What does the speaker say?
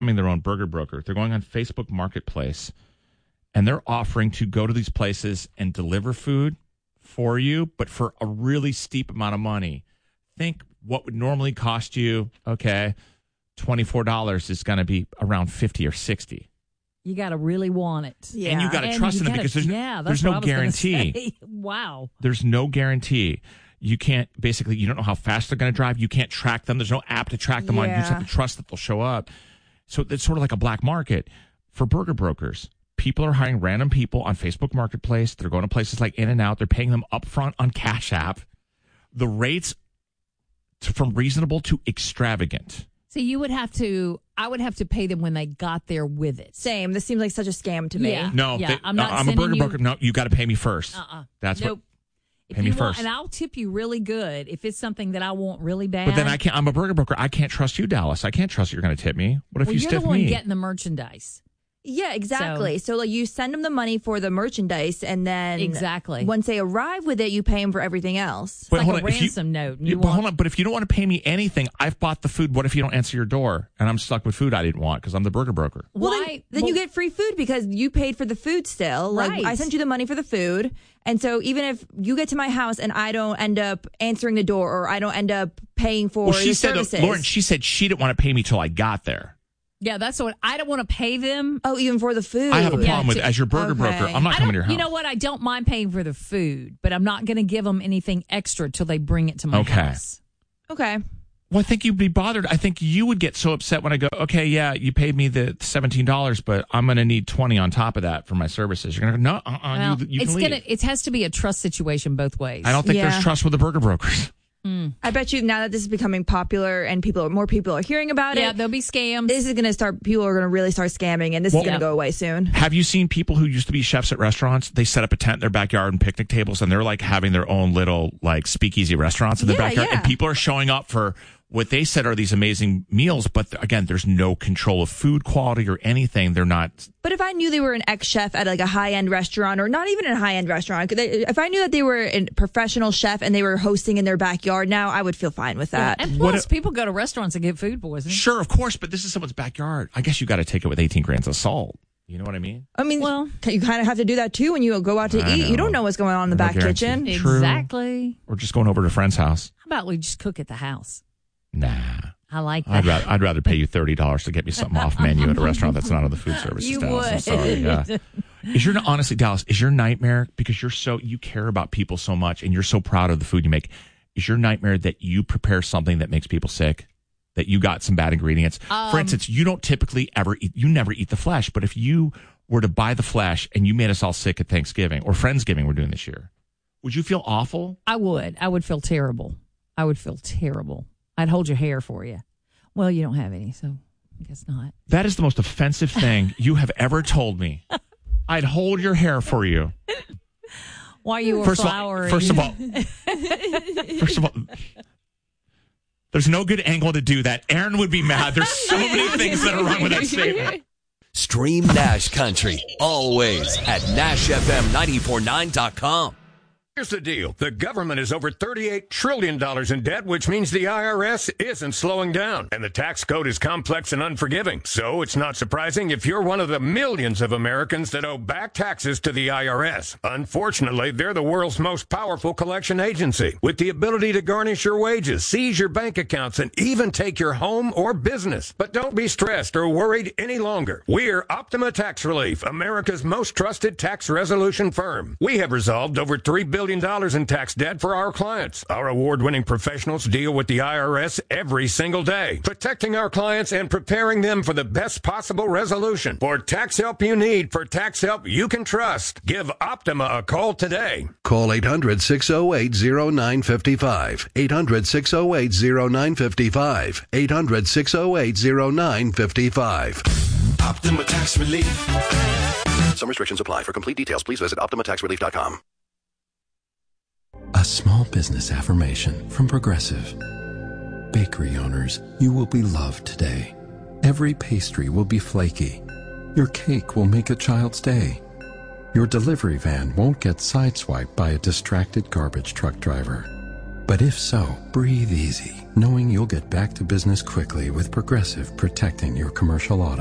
their own burger broker. They're going on Facebook Marketplace, and they're offering to go to these places and deliver food for you, but for a really steep amount of money. Think what would normally cost you, $24 is going to be around $50 or $60. You got to really want it. Yeah. And you got to trust in them because there's no guarantee. Wow. There's no guarantee. You can't, basically, you don't know how fast they're going to drive. You can't track them. There's no app to track them on. You just have to trust that they'll show up. So it's sort of like a black market for burger brokers. People are hiring random people on Facebook Marketplace. They're going to places like In-N-Out. They're paying them upfront on Cash App. The rates from reasonable to extravagant. So I would have to pay them when they got there with it. Same. This seems like such a scam to me. No, I'm a burger broker. No, you got to pay me first. That's nope. Pay me first. And I'll tip you really good if it's something that I want really bad. But then I'm a burger broker. I can't trust you, Dallas. I can't trust you're going to tip me. What if you stiff me? You're the one getting the merchandise. Yeah, exactly. So like you send them the money for the merchandise, and then once they arrive with it, you pay them for everything else. It's like a ransom note. Hold on. But if you don't want to pay me anything, I've bought the food. What if you don't answer your door and I'm stuck with food I didn't want because I'm the burger broker? Well, then you get free food because you paid for the food still. Like I sent you the money for the food. And so even if you get to my house and I don't end up answering the door or I don't end up paying for the services. Lauren, she said she didn't want to pay me till I got there. Yeah, that's what I don't want to pay them. Oh, even for the food. I have a problem with it. As your burger broker, I'm not coming to your house. You know what? I don't mind paying for the food, but I'm not going to give them anything extra till they bring it to my house. Okay. Well, I think you'd be bothered. I think you would get so upset when I go, okay, yeah, you paid me the $17, but I'm going to need $20 on top of that for my services. You're going to go, no, you can leave. It has to be a trust situation both ways. I don't think there's trust with the burger brokers. I bet you now that this is becoming popular and more people are hearing about it. Yeah, there'll be scams. This is going to start, people are going to really start scamming, and this is going to go away soon. Have you seen people who used to be chefs at restaurants? They set up a tent in their backyard and picnic tables, and they're like having their own little like speakeasy restaurants in their backyard. And people are showing up for what they said are these amazing meals, but again, there's no control of food quality or anything. They're not. But if I knew they were an ex-chef at like a high-end restaurant, or not even a high-end restaurant, if I knew that they were a professional chef and they were hosting in their backyard now, I would feel fine with that. Yeah. And plus, people go to restaurants and get food poisoning. Sure, of course, but this is someone's backyard. I guess you got to take it with 18 grains of salt. You know what I mean? Well, you kind of have to do that too when you go out to eat. You don't know what's going on in the back kitchen. Exactly. Or just going over to a friend's house. How about we just cook at the house? Nah. I like that. I'd rather pay you $30 to get me something off menu at a restaurant that's not on the food services. You Dallas. would. I'm sorry. Yeah. Honestly, Dallas, is your nightmare, because you care about people so much and you're so proud of the food you make, is your nightmare that you prepare something that makes people sick? That you got some bad ingredients? For instance, you don't typically you never eat the flesh, but if you were to buy the flesh and you made us all sick at Thanksgiving or Friendsgiving we're doing this year, would you feel awful? I would. I would feel terrible. I'd hold your hair for you. Well, you don't have any, so I guess not. That is the most offensive thing you have ever told me. I'd hold your hair for you. While you were flowering. First of all, there's no good angle to do that. Aaron would be mad. There's so many things that are wrong with that statement. Stream Nash Country, always at NashFM949.com. Here's the deal. The government is over $38 trillion in debt, which means the IRS isn't slowing down. And the tax code is complex and unforgiving. So it's not surprising if you're one of the millions of Americans that owe back taxes to the IRS. Unfortunately, they're the world's most powerful collection agency, with the ability to garnish your wages, seize your bank accounts, and even take your home or business. But don't be stressed or worried any longer. We're Optima Tax Relief, America's most trusted tax resolution firm. We have resolved over $3 billion in tax debt for our clients. Our award-winning professionals deal with the IRS every single day, protecting our clients and preparing them for the best possible resolution. For tax help you need, for tax help you can trust, give Optima a call today. Call 800-608-0955. 800-608-0955. 800-608-0955. Optima Tax Relief. Some restrictions apply. For complete details, please visit OptimaTaxRelief.com. A small business affirmation from Progressive. Bakery owners, you will be loved today. Every pastry will be flaky. Your cake will make a child's day. Your delivery van won't get sideswiped by a distracted garbage truck driver. But if so, breathe easy, knowing you'll get back to business quickly with Progressive protecting your commercial auto.